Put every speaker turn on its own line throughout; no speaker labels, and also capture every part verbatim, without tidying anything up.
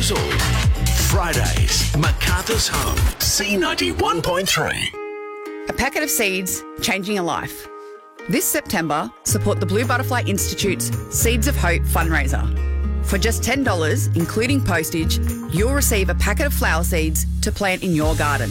knows all. Fridays, Macarthur's Home, C ninety-one point three.
A packet of seeds, changing a life. This September, support the Blue Butterfly Institute's Seeds of Hope fundraiser. For just ten dollars, including postage, you'll receive a packet of flower seeds to plant in your garden.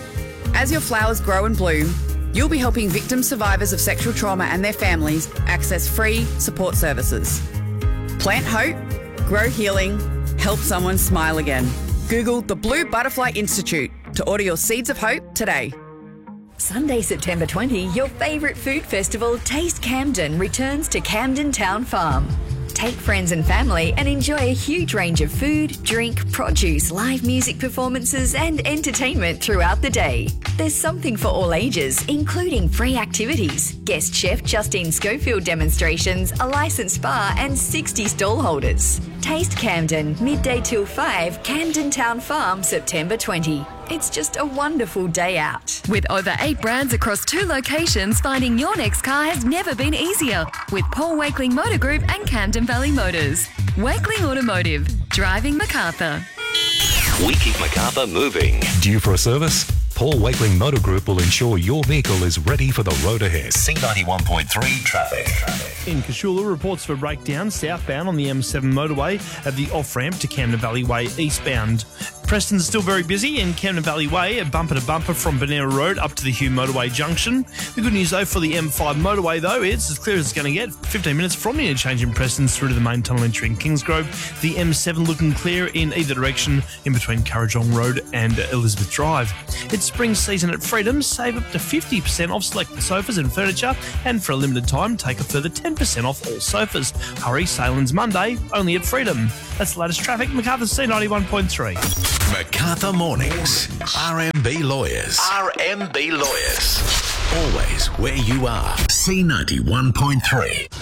As your flowers grow and bloom, you'll be helping victim survivors of sexual trauma and their families access free support services. Plant hope, grow healing, help someone smile again. Google the Blue Butterfly Institute to order your Seeds of Hope today.
Sunday, September twentieth, your favourite food festival, Taste Camden, returns to Camden Town Farm. Take friends and family and enjoy a huge range of food, drink, produce, live music performances and entertainment throughout the day. There's something for all ages, including free activities, guest chef Justine Schofield demonstrations, a licensed bar and sixty stall holders. Taste Camden, midday till five, Camden Town Farm, September twentieth. It's just a wonderful day out.
With over eight brands across two locations, finding your next car has never been easier. With Paul Wakeling Motor Group and Camden Valley Motors. Wakeling Automotive, driving Macarthur.
We keep Macarthur moving.
Due for a service? Paul Wakeling Motor Group will ensure your vehicle is ready for the road ahead.
C ninety-one point three traffic.
In Cashula, reports for breakdown southbound on the M seven motorway at the off-ramp to Camden Valley Way eastbound. Preston's still very busy in Camden Valley Way, a bumper to bumper from Bonera Road up to the Hume Motorway Junction. The good news though for the M five motorway though, it's as clear as it's going to get. fifteen minutes from the interchange in Preston's through to the main tunnel entry in Kingsgrove. The M seven looking clear in either direction in between Currajong Road and Elizabeth Drive. It's spring season at Freedom. Save up to fifty percent off select sofas and furniture, and for a limited time take a further ten percent off all sofas. Hurry, sale ends Monday, only at Freedom. That's the latest traffic. Macarthur C ninety-one point three.
Macarthur Mornings. R M B Lawyers. R M B Lawyers. Always where you are. C ninety-one point three.